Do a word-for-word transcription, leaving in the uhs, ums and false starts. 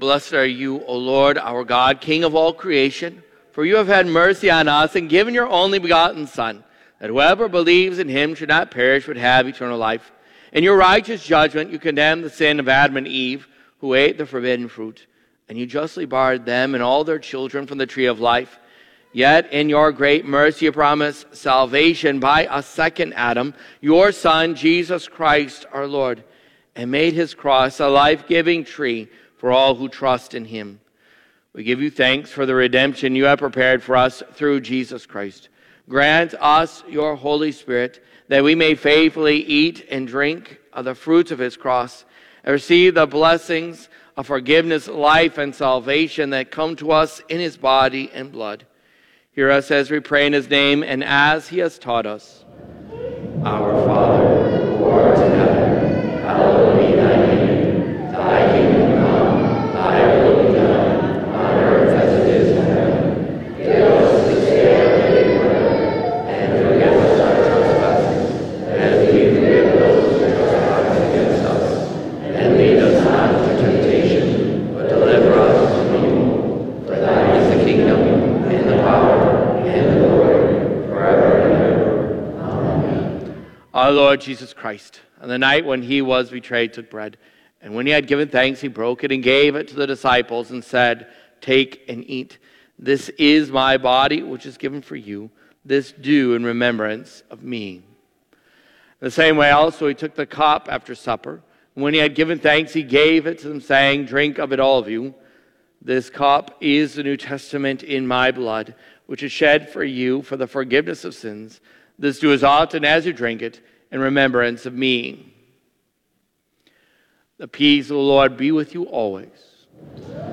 blessed are you, O Lord, our God, King of all creation. For you have had mercy on us and given your only begotten Son, that whoever believes in him should not perish but have eternal life. In your righteous judgment you condemned the sin of Adam and Eve, who ate the forbidden fruit, and you justly barred them and all their children from the tree of life. Yet in your great mercy you promise salvation by a second Adam, your Son, Jesus Christ our Lord, and made his cross a life-giving tree for all who trust in him. We give you thanks for the redemption you have prepared for us through Jesus Christ. Grant us your Holy Spirit, that we may faithfully eat and drink of the fruits of his cross, and receive the blessings of forgiveness, life, and salvation that come to us in his body and blood. Hear us as we pray in his name and as he has taught us. Our Father, who art in heaven, hallowed be thy name. Thy kingdom come, thy will be done, on earth as it is in heaven. Give us this day our daily bread, and forgive us our trespasses, as we forgive those who trespass against us. And lead us not into temptation, but deliver us from evil. For thine is the kingdom, and the power, and the glory, forever and ever. Amen. Our Lord Jesus Christ, on the night when he was betrayed, took bread, and when he had given thanks, he broke it and gave it to the disciples and said, "Take and eat. This is my body, which is given for you. This do in remembrance of me." In the same way also he took the cup after supper, and when he had given thanks, he gave it to them, saying, "Drink of it, all of you. This cup is the New Testament in my blood, which is shed for you for the forgiveness of sins. This do as often as you drink it in remembrance of me." The peace of the Lord be with you always.